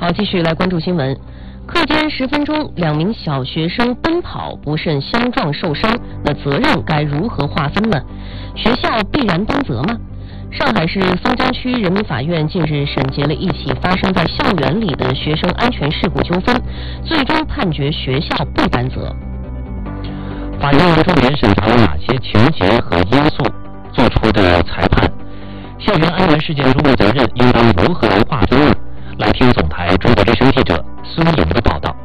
好，继续来关注新闻。课间10分钟，2名小学生奔跑不慎相撞受伤，那责任该如何划分呢？学校必然担责吗？上海市松江区人民法院近日审结了一起发生在校园里的学生安全事故纠纷，最终判决学校不担责。 法院重点审查了哪些情节和因素，做出的裁判？校园安全事件中的责任应当如何来划分呢？来听总台中国之声记者孙颖的报道。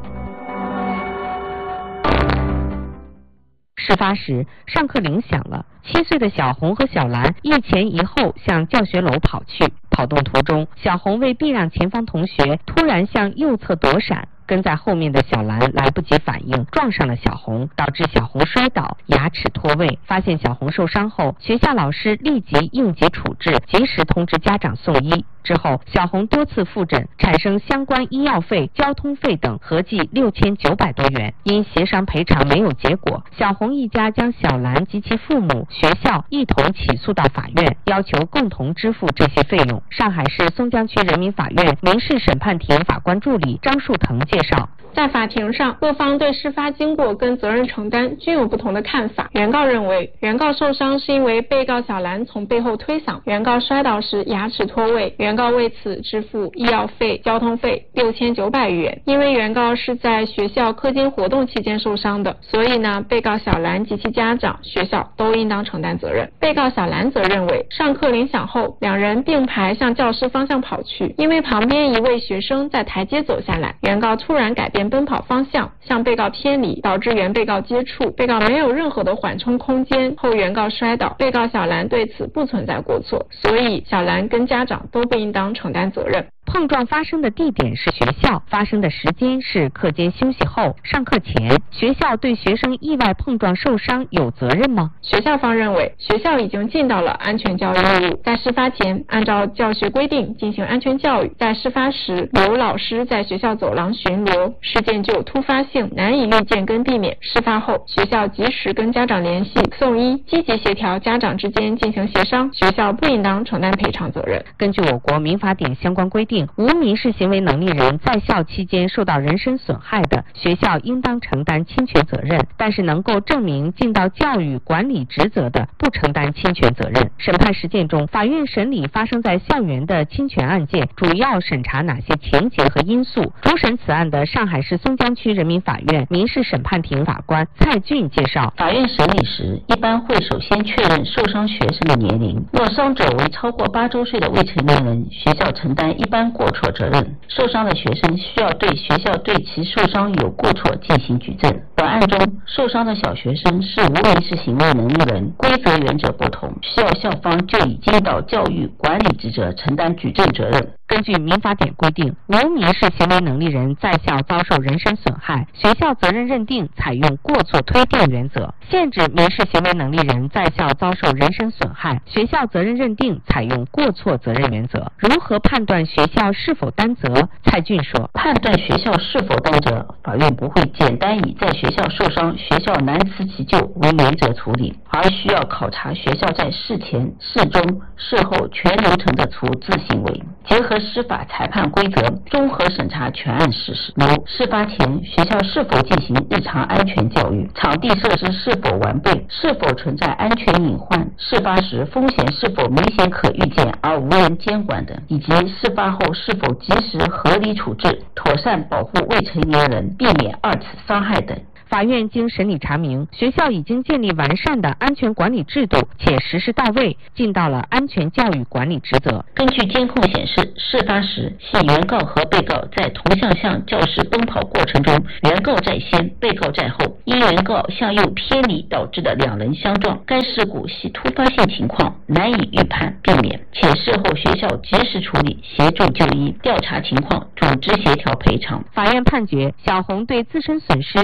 事发时，上课铃响了，7岁的小红和小兰一前一后向教学楼跑去。跑动途中，小红为避让前方同学，突然向右侧躲闪，跟在后面的小兰来不及反应，撞上了小红，导致小红摔倒，牙齿脱位。发现小红受伤后，学校老师立即应急处置，及时通知家长送医。之后，小红多次复诊，产生相关医药费、交通费等合计6900多元。因协商赔偿没有结果，小红一家将小兰及其父母、学校一同起诉到法院，要求共同支付这些费用。上海市松江区人民法院民事审判庭法官助理张树腾介绍。 在法庭上，各方对事发经过跟责任承担均有不同的看法。原告认为，原告受伤是因为被告小兰从背后推搡，原告摔倒时牙齿脱位，原告为此支付医药费、交通费6900余元。因为原告是在学校课间活动期间受伤的，所以呢，被告小兰及其家长、学校都应当承担责任。被告小兰则认为，上课铃响后，两人并排向教室方向跑去，因为旁边一位学生在台阶走下来，原告突然改变奔跑方向，向被告偏离，导致原被告接触，被告没有任何的缓冲空间，后原告摔倒，被告小兰对此不存在过错，所以小兰跟家长都不应当承担责任。 碰撞发生的地点是学校，发生的时间是课间休息后、上课前。学校对学生意外碰撞受伤有责任吗？ 学校方认为，学校已经尽到了安全教育义务，在事发前按照教学规定进行安全教育，在事发时有老师在学校走廊巡逻，事件具有突发性，难以预见跟避免。事发后，学校及时跟家长联系、送医，积极协调家长之间进行协商，学校不应当承担赔偿责任。 根据我国民法典相关规定，无民事行为能力人在校期间受到人身损害的，学校应当承担侵权责任，但是能够证明尽到教育管理职责的，不承担侵权责任。审判实践中，法院审理发生在校园的侵权案件，主要审查哪些情节和因素？主审此案的上海市松江区人民法院民事审判庭法官蔡俊介绍， 法院审理时，一般会首先确认受伤学生的年龄，若伤者为超过8周岁的未成年人，学校承担一般过错责任。受伤的学生需要对学校对其受伤有过错进行举证。本案中，受伤的小学生是无民事行为能力人，规则原则不同，需要校方就已尽到教育管理职责承担举证责任。 根据民法典规定，无民事行为能力人在校遭受人身损害，学校责任认定采用过错推定原则；限制民事行为能力人在校遭受人身损害，学校责任认定采用过错责任原则。如何判断学校是否担责？蔡俊说， 判断学校是否担责，法院不会简单以在学校受伤，学校难辞其咎为原则处理，而需要考察学校在事前、事中、事后全流程的处置行为，结合司法裁判规则，综合审查全案事实，如事发前学校是否进行日常安全教育，场地设施是否完备，是否存在安全隐患，事发时风险是否明显可预见而无人监管等，以及事发后是否及时合理处置，妥善保护未成年人，避免2次伤害等。 法院经审理查明，学校已经建立完善的安全管理制度，且实施到位，尽到了安全教育管理职责。 根据监控显示，事发时系原告和被告在同向教室奔跑过程中，原告在先，被告在后，因原告向右偏离导致的两人相撞。该事故系突发性情况，难以预判避免，且事后学校及时处理，协助就医，调查情况，组织协调赔偿。 法院判决小红对自身损失承担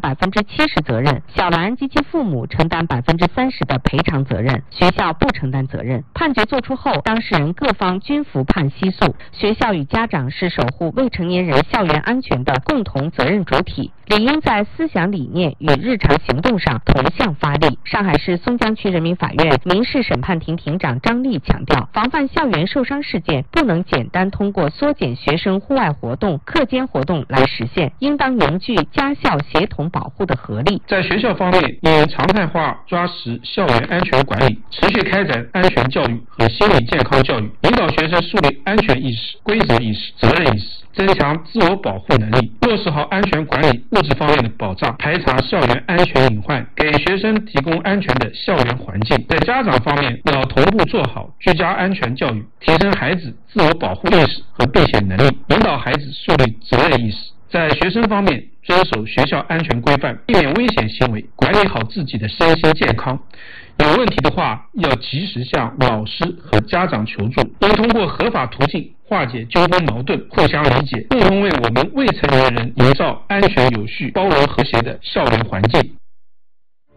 70%责任，小兰及其父母承担30%的赔偿责任，学校不承担责任。判决作出后，当事人各方均服判息诉。学校与家长是守护未成年人校园安全的共同责任主体，理应在思想理念与日常行动上同向发力。上海市松江区人民法院民事审判庭庭长张丽强调，防范校园受伤事件不能简单通过缩减学生户外活动、课间活动来实现，应当凝聚家校协同保护的合力。 在学校方面，应常态化抓实校园安全管理，持续开展安全教育和心理健康教育，引导学生树立安全意识、规则意识、责任意识，增强自我保护能力，落实好安全管理物质方面的保障，排查校园安全隐患，给学生提供安全的校园环境。在家长方面，要同步做好居家安全教育，提升孩子自我保护意识和避险能力，引导孩子树立责任意识。在学生方面，遵守学校安全规范，避免危险行为，管理好自己的身心健康。有问题的话，要及时向老师和家长求助，应通过合法途径化解纠纷矛盾，互相理解，共同为我们未成年人营造安全有序、包容和谐的校园环境。